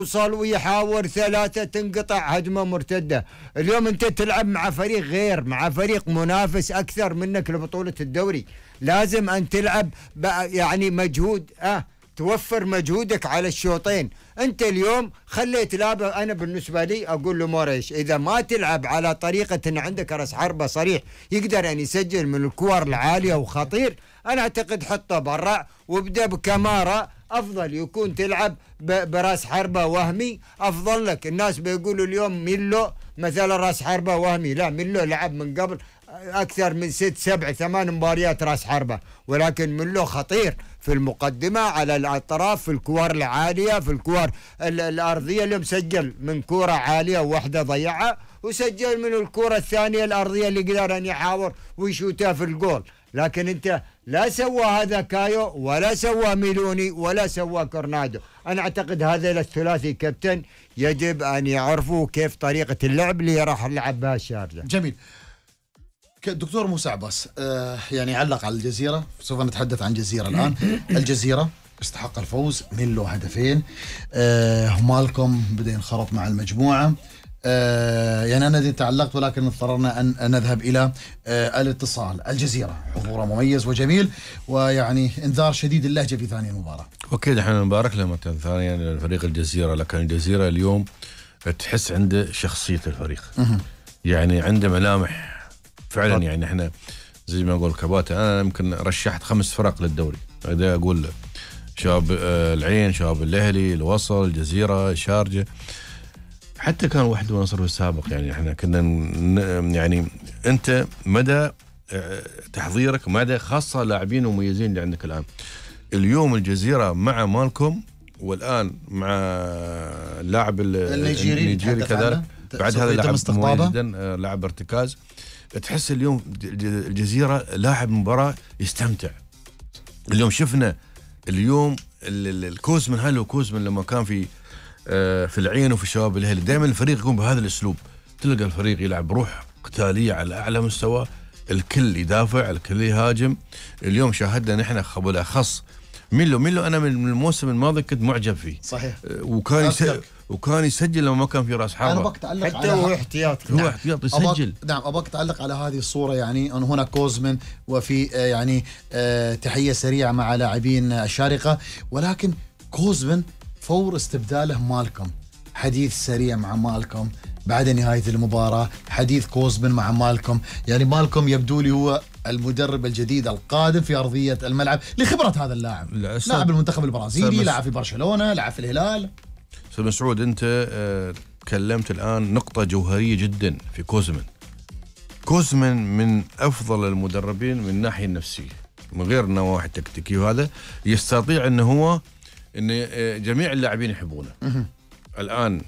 وصل ويحاور ثلاثة تنقطع هجمة مرتدة. اليوم أنت تلعب مع فريق غير، مع فريق منافس أكثر منك لبطولة الدوري، لازم أن تلعب يعني مجهود توفر مجهودك على الشوطين. أنت اليوم خليت لعبة، أنا بالنسبة لي أقول له موريش إذا ما تلعب على طريقة أن عندك رأس حربة صريح يقدر أن يسجل من الكور العالية وخطير، أنا أعتقد حطه برا وابدأ بكمارة. أفضل يكون تلعب براس حربة وهمي أفضل لك. الناس بيقولوا اليوم ميلو مثلا راس حربة وهمي، لا، ميلو لعب من قبل أكثر من 6 7 8 مباريات راس حربة، ولكن ميلو خطير في المقدمة على الأطراف، في الكور العالية، في الكور الأرضية. اليوم سجل من كورة عالية وواحدة ضيعها، وسجل من الكورة الثانية الأرضية اللي قدر أن يحاور ويشوتها في الجول. لكن أنت لا سوى هذا كايو ولا سوى ميلوني ولا سوى كورنادو. أنا أعتقد هذا الثلاثي كابتن يجب أن يعرفوا كيف طريقة اللعب اللي راح نلعب بها الشارجة. جميل. دكتور موسى عباس يعني علق على الجزيرة، سوف نتحدث عن الجزيرة الآن. الجزيرة استحق الفوز، ميلو هدفين، مالكم بدأ ينخرط مع المجموعة. يعني أنا تعلقت ولكن اضطررنا أن نذهب إلى الاتصال. الجزيرة حضوره مميز وجميل، ويعني انذار شديد اللهجة في ثاني المباراة. أكيد احنا نبارك له ثانيا لفريق الجزيرة، لكن الجزيرة اليوم تحس عنده شخصية الفريق، يعني عنده ملامح فعلا. يعني احنا زي ما نقول كباتن، أنا يمكن رشحت 5 فرق للدوري، هذا أقول شباب العين، شباب الأهلي، الوصل، الجزيرة، الشارجة، حتى كان واحد ونصر في السابق. يعني احنا كنا يعني انت مدى تحضيرك، مدى خاصة لاعبين مميزين اللي عندك الآن. اليوم الجزيرة مع مالكم، والآن مع اللاعب النيجيري كذلك، بعد هذا لاعب مميز جدا، لاعب ارتكاز. تحس اليوم الجزيرة لاعب مباراة يستمتع. اليوم شفنا اليوم الكوزمن، هل كوزمن لما كان في العين وفي الشباب الاهلي، دائما الفريق يكون بهذا الاسلوب، تلقى الفريق يلعب روح قتاليه على اعلى مستوى، الكل يدافع، الكل يهاجم. اليوم شاهدنا نحن بالاخص ميلو انا من الموسم الماضي كنت معجب فيه صحيح، وكان يسجل لما ما كان في راس حربة. انا بك تعلق حتى هو احتياط، هو احتياط يسجل. نعم، ابغاك تعلق على هذه الصوره، يعني ان هنا كوزمن وفي يعني تحيه سريعه مع لاعبين الشارقه، ولكن كوزمن فور استبداله مالكم، حديث سريع مع مالكم بعد نهاية المباراة، حديث كوزمن مع مالكم. يعني مالكم يبدو لي هو المدرب الجديد القادم في أرضية الملعب لخبرة هذا اللاعب، لاعب المنتخب البرازيلي، لعب في برشلونة، لعب في الهلال. أستاذ مسعود، أنت تكلمت الآن نقطة جوهرية جدا في كوزمن من أفضل المدربين من الناحية النفسية، من غير النواحي التكتيكية، وهذا يستطيع أنه هو ان جميع اللاعبين يحبونه. الان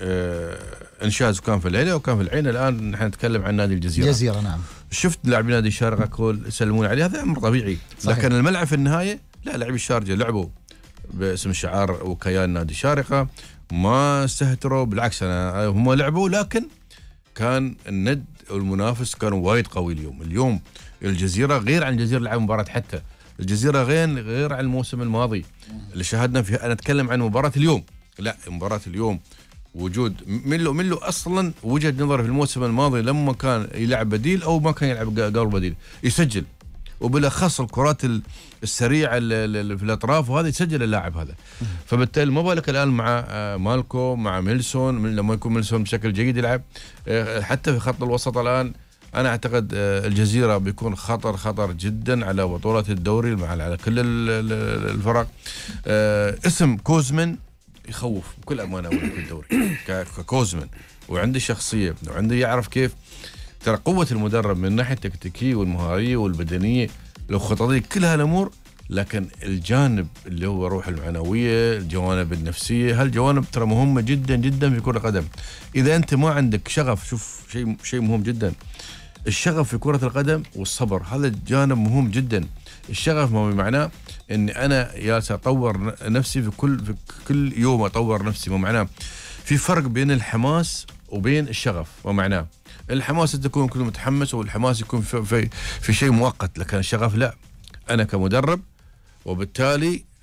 انشاز كان في الهلال وكان في العين، الان نحن نتكلم عن نادي الجزيره. نعم، شفت لاعبين نادي الشارقه كل يسلمون عليه، هذا امر طبيعي. صحيح. لكن الملعب في النهايه لا، لاعبي الشارجه لعبوا باسم شعار وكيان نادي الشارقه، ما استهتروا، بالعكس هم لعبوا، لكن كان الند والمنافس كانوا وايد قوي. اليوم الجزيره غير عن الجزيره، لعب مباراه، حتى الجزيرة غير عن الموسم الماضي اللي شاهدنا فيه. أنا أتكلم عن مباراة اليوم، لا، مباراة اليوم وجود ميلو أصلا وجهة نظري في الموسم الماضي لما كان يلعب بديل أو ما كان يلعب قبل بديل يسجل، وبالأخص الكرات السريعة في الأطراف، وهذا يسجل اللاعب هذا. فبالتالي ما بالك الآن مع مالكو، مع ميلسون، لما يكون ميلسون بشكل جيد يلعب، حتى في خط الوسط الآن. أنا أعتقد الجزيرة بيكون خطر جدا على بطولة الدوري على كل الفرق. اسم كوزمن يخوف بكل أمانة في الدوري ككوزمن، وعنده شخصية، وعنده يعرف كيف. ترى قوة المدرب من الناحية التكتيكية والمهارية والبدنية والخططية، كل هالأمور، لكن الجانب اللي هو روح المعنوية، الجوانب النفسية، هالجوانب ترى مهمة جدا جدا في كرة القدم. إذا أنت ما عندك شغف، شوف شيء مهم جدا، الشغف في كرة القدم والصبر، هذا الجانب مهم جدا. الشغف ما معناه اني انا يا اطور نفسي في كل يوم اطور نفسي، ما معناه في فرق بين الحماس وبين الشغف. ما معناه الحماس تكون كل متحمس، والحماس يكون في شيء مؤقت، لكن الشغف لا. انا كمدرب وبالتالي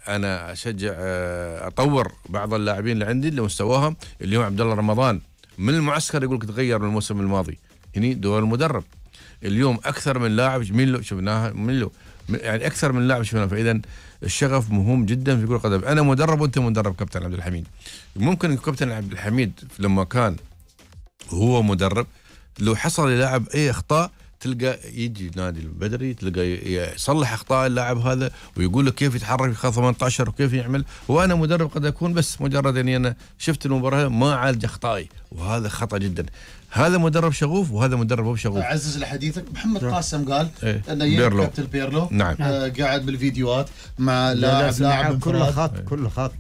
انا اشجع اطور بعض اللاعبين اللي عندي اللي مستواهم. اليوم عبد الله رمضان من المعسكر يقول لك تغير من الموسم الماضي، هني دور المدرب. اليوم اكثر من لاعب مين له شفناها من له يعني اكثر من لاعب شفناه. فاذا الشغف مهم جدا في كرة القدم. انا مدرب وانت مدرب كابتن عبد الحميد. ممكن كابتن عبد الحميد لما كان هو مدرب لو حصل للاعب اي اخطاء تلقى يجي نادي البدري تلقى يصلح اخطاء اللاعب هذا ويقول له كيف يتحرك في خط 18 وكيف يعمل. وانا مدرب قد اكون بس مجرد اني انا شفت المباراه ما عالج اخطائي، وهذا خطا جدا. هذا مدرب شغوف وهذا مدرب مو شغوف. اعزز لحديثك محمد قاسم قال انه بيرلو. كابتن بيرلو نعم. قاعد بالفيديوهات مع لاعب كل خط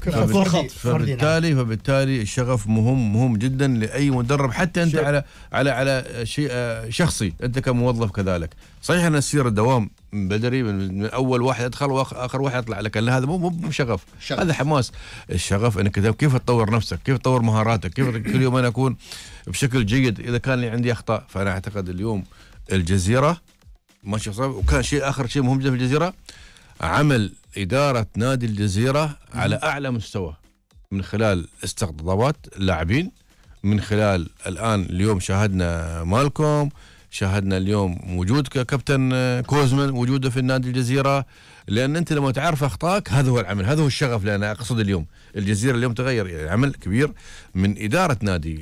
فبالتالي الشغف مهم جدا لاي مدرب، حتى انت على شيء شخصي انت كموظف كذلك. صحيح ان تصير الدوام من بدري من اول واحد يدخل واخر واحد يطلع، لكن هذا مو شغف، هذا حماس. الشغف انك كيف تطور نفسك، كيف تطور مهاراتك، كيف كل يوم انا اكون بشكل جيد اذا كان لي عندي اخطاء. فانا اعتقد اليوم الجزيره ماشي صعب. وكان اخر شيء مهم جدا في الجزيره عمل اداره نادي الجزيره على اعلى مستوى من خلال استقطابات اللاعبين، من خلال الان اليوم شاهدنا مالكوم، شاهدنا اليوم وجود كابتن كوزمان وجوده في النادي الجزيره. لان انت لما تعرف اخطائك هذا هو العمل، هذا هو الشغف. لان اقصد اليوم الجزيره اليوم تغير، يعني عمل كبير من اداره نادي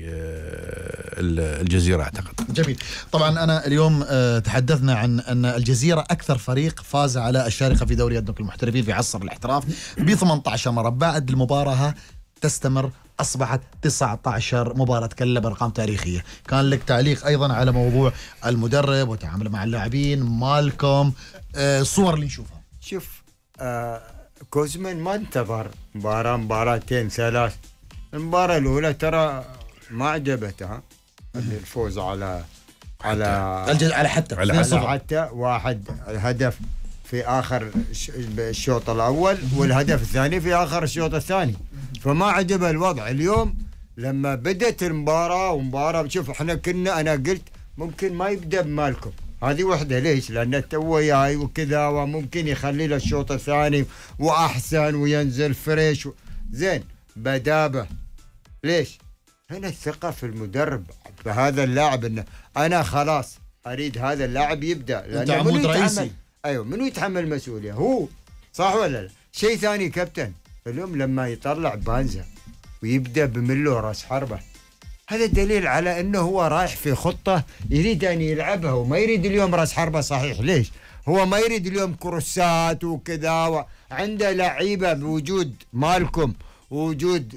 الجزيره اعتقد. جميل. طبعا انا اليوم تحدثنا عن ان الجزيره اكثر فريق فاز على الشارقه في دوري الدنك المحترفين في عصر الاحتراف ب 18 مره. بعد المباراه تستمر أصبحت 19 مباراة. تكلم بأرقام تاريخية. كان لك تعليق أيضا على موضوع المدرب وتعامله مع اللاعبين مالكم، الصور اللي نشوفها. شوف كوزمان ما انتظر مباراتين ثلاث. المباراة الأولى ترى ما عجبتها الفوز على حتى واحد هدف في آخر الشوط الأول والهدف الثاني في آخر الشوط الثاني، فما عجب الوضع. اليوم لما بدت المباراة شوف احنا أنا قلت ممكن ما يبدأ بمالكم، هذه وحدة. ليش؟ لأن التو جاي وكذا وممكن يخلي له الشوط الثاني وأحسن وينزل فريش زين بدابة. ليش؟ هنا الثقة في المدرب بهذا اللاعب، إنه أنا خلاص أريد هذا اللاعب يبدأ. أنت عمود رئيسي. أيوه منو يتحمل المسؤولية؟ هو. صح ولا لا؟ شيء ثاني كابتن اليوم لما يطلع بانزا ويبدأ بملو راس حربة، هذا دليل على انه هو رايح في خطة يريد ان يلعبها وما يريد اليوم راس حربة. صحيح. ليش؟ هو ما يريد اليوم كروسات وكذا، عنده لعيبة بوجود مالكم ووجود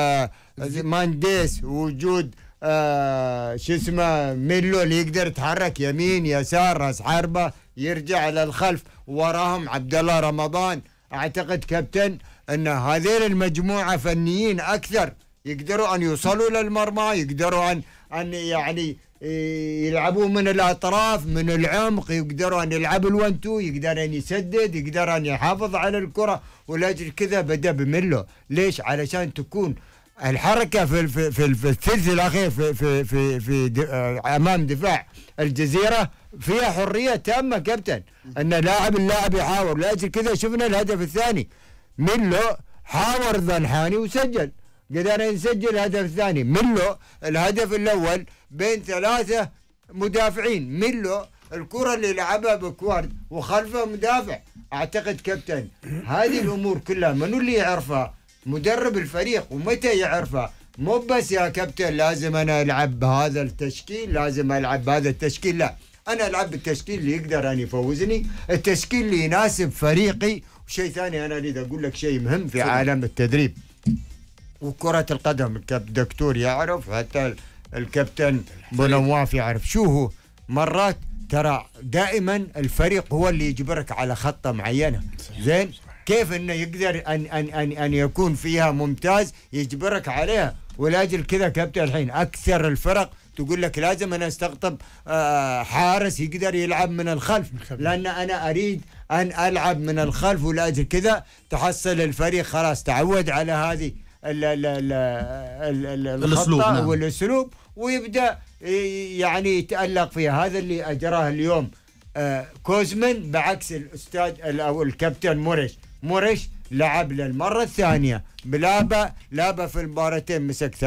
مانديس ووجود شو اسمه ميلو اللي يقدر يتحرك يمين يسار راس حربة يرجع للخلف، وراهم عبد الله رمضان. اعتقد كابتن ان هذين المجموعة فنيين اكثر، يقدروا ان يوصلوا للمرمى، يقدروا ان يعني يلعبوا من الاطراف من العمق، يقدروا ان يلعبوا الون تو، يقدر ان يسدد، يقدر ان يحافظ على الكرة. ولاجل كذا بدا بملو. ليش؟ علشان تكون الحركة في الثلث الاخير في امام دفاع الجزيرة فيها حرية تامة كابتن، ان اللاعب يحاور. لاجل كذا شفنا الهدف الثاني ملو حاور ذنحاني وسجل، قدرنا نسجل الهدف الثاني. ملو الهدف الأول بين 3 مدافعين، ملو الكرة اللي لعبها بكوارد وخلفه مدافع. أعتقد كابتن هذه الأمور كلها منو اللي يعرفها؟ مدرب الفريق. ومتى يعرفها؟ مو بس يا كابتن لازم أنا ألعب بهذا التشكيل، لازم ألعب بهذا التشكيل، لا، أنا ألعب بالتشكيل اللي يقدر أن يفوزني، التشكيل اللي يناسب فريقي. وشيء ثاني أنا أريد أقول لك شيء مهم في عالم التدريب وكرة القدم، الدكتور يعرف، حتى الكابتن بنواف يعرف شو هو. مرات ترى دائما الفريق هو اللي يجبرك على خطة معينة. زين كيف انه يقدر ان يكون فيها ممتاز يجبرك عليها. ولاجل كذا كابتن الحين اكثر الفرق تقول لك لازم انا استقطب حارس يقدر يلعب من الخلف، لان انا اريد ان العب من الخلف. ولاجل كذا تحصل الفريق خلاص تعود على هذه الخطة. نعم. والاسلوب، ويبدا يعني يتالق فيها. هذا اللي اجراه اليوم كوزمان، بعكس الاستاذ او الكابتن موريش لعب للمرة الثانية بلابا، لابا في المباراتين مسك